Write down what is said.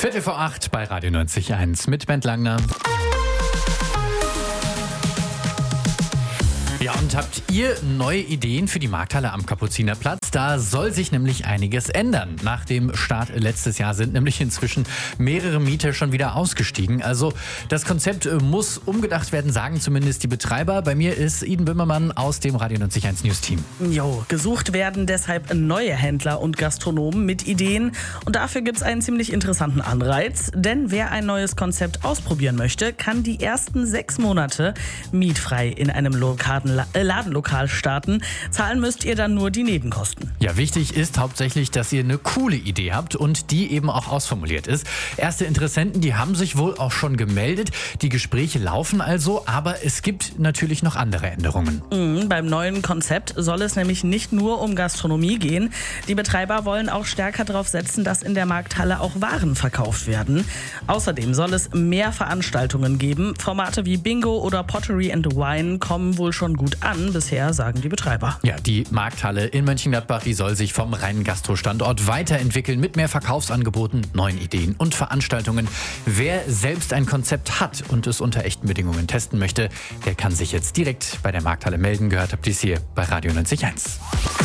7:15 bei Radio 90.1 mit Bent Langner. Ja, und habt ihr neue Ideen für die Markthalle am Kapuzinerplatz? Da soll sich nämlich einiges ändern. Nach dem Start letztes Jahr sind nämlich inzwischen mehrere Mieter schon wieder ausgestiegen. Also das Konzept muss umgedacht werden, sagen zumindest die Betreiber. Bei mir ist Iden Böhmermann aus dem Radio 90.1 News Team. Jo, gesucht werden deshalb neue Händler und Gastronomen mit Ideen. Und dafür gibt es einen ziemlich interessanten Anreiz. Denn wer ein neues Konzept ausprobieren möchte, kann die ersten 6 Monate mietfrei in einem Ladenlokal starten. Zahlen müsst ihr dann nur die Nebenkosten. Ja, wichtig ist hauptsächlich, dass ihr eine coole Idee habt und die eben auch ausformuliert ist. Erste Interessenten, die haben sich wohl auch schon gemeldet. Die Gespräche laufen also, aber es gibt natürlich noch andere Änderungen. Beim neuen Konzept soll es nämlich nicht nur um Gastronomie gehen. Die Betreiber wollen auch stärker darauf setzen, dass in der Markthalle auch Waren verkauft werden. Außerdem soll es mehr Veranstaltungen geben. Formate wie Bingo oder Pottery and Wine kommen wohl schon gut an, bisher, sagen die Betreiber. Ja, die Markthalle in Mönchengladbach, die soll sich vom reinen Gastro-Standort weiterentwickeln mit mehr Verkaufsangeboten, neuen Ideen und Veranstaltungen. Wer selbst ein Konzept hat und es unter echten Bedingungen testen möchte, der kann sich jetzt direkt bei der Markthalle melden. Gehört habt ihr es hier bei Radio 90.1.